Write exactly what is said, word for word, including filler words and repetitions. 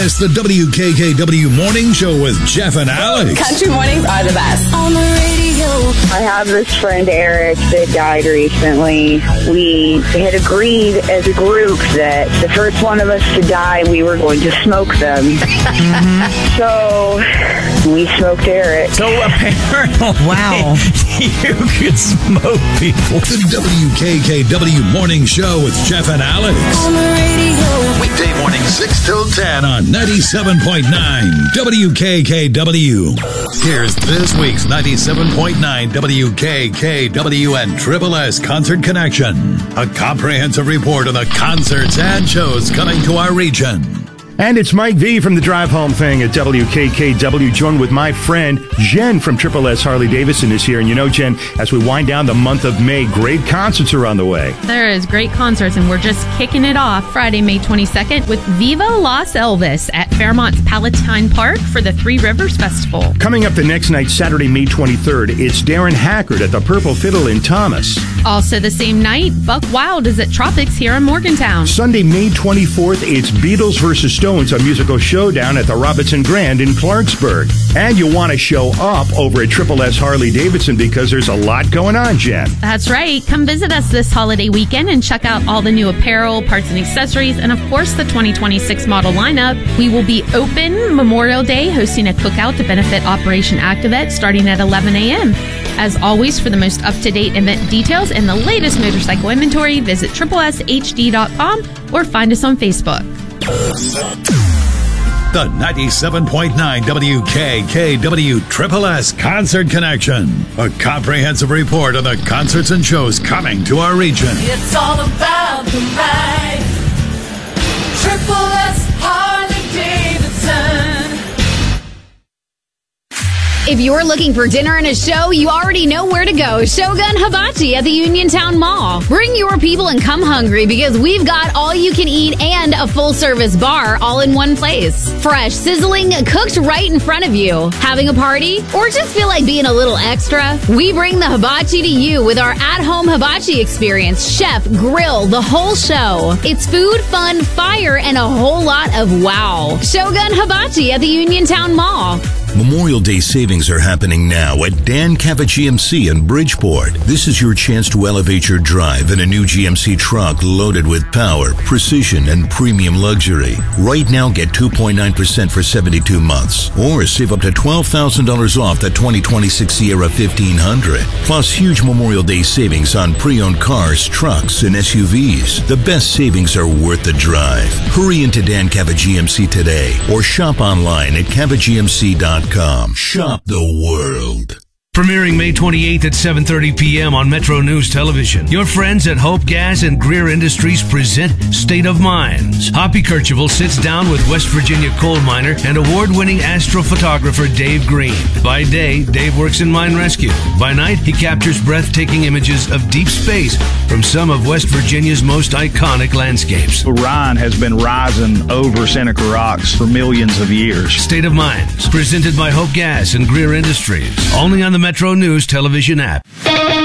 It's the W K K W Morning Show with Jeff and Alex. Country mornings are the best. On the radio. I have this friend, Eric, that died recently. We had agreed as a group that the first one of us to die, we were going to smoke them. Mm-hmm. So we smoked Eric. So apparently, wow, you could smoke people. The W K K W Morning Show with Jeff and Alex. On the radio. Weekday morning six till ten on ninety-seven point nine W K K W. Here's this week's ninety-seven point nine W K K W and Triple S Concert Connection. A comprehensive report on the concerts and shows coming to our region. And it's Mike V from the Drive Home Thing at W K K W, joined with my friend Jen from Triple S Harley Davidson is here. And you know, Jen, as we wind down the month of May, great concerts are on the way. There is great concerts, and we're just kicking it off Friday, May twenty-second with Viva Las Elvis at Fairmont's Palatine Park for the Three Rivers Festival. Coming up the next night, Saturday, May twenty-third, it's Darren Hackard at the Purple Fiddle in Thomas. Also the same night, Buck Wild is at Tropics here in Morgantown. Sunday, May twenty-fourth, it's Beatles versus Stones, a musical showdown at the Robinson Grand in Clarksburg. And you want to show up over at Triple S Harley Davidson because there's a lot going on, Jen. That's right. Come visit us this holiday weekend and check out all the new apparel, parts and accessories, and of course the twenty twenty-six model lineup. We will be open Memorial Day, hosting a cookout to benefit Operation Activate starting at eleven a.m. As always, for the most up-to-date event details and the latest motorcycle inventory, visit triple S H D dot com or find us on Facebook. The ninety-seven point nine W K K W Triple S Concert Connection. A comprehensive report on the concerts and shows coming to our region. It's all about the ride. Triple S Harley Davidson. If you're looking for dinner and a show, you already know where to go. Shogun Hibachi at the Uniontown Mall. Bring your people and come hungry because we've got all you can eat and a full-service bar all in one place. Fresh, sizzling, cooked right in front of you. Having a party? Or just feel like being a little extra? We bring the hibachi to you with our at-home hibachi experience. Chef, grill, the whole show. It's food, fun, fire, and a whole lot of wow. Shogun Hibachi at the Uniontown Mall. Memorial Day savings are happening now at Dan Cava G M C in Bridgeport. This is your chance to elevate your drive in a new G M C truck loaded with power, precision, and premium luxury. Right now, get two point nine percent for seventy-two months, or save up to twelve thousand dollars off the twenty twenty-six Sierra fifteen hundred. Plus, huge Memorial Day savings on pre-owned cars, trucks, and S U Vs. The best savings are worth the drive. Hurry into Dan Cava G M C today, or shop online at cava G M C dot com. Shop the world. Premiering May twenty-eighth at seven thirty p.m. on Metro News Television. Your friends at Hope Gas and Greer Industries present State of Mines. Hoppy Kercheval sits down with West Virginia coal miner and award-winning astrophotographer Dave Green. By day, Dave works in mine rescue. By night, he captures breathtaking images of deep space from some of West Virginia's most iconic landscapes. Orion has been rising over Seneca Rocks for millions of years. State of Mines, presented by Hope Gas and Greer Industries. Only on the Metro News Television app.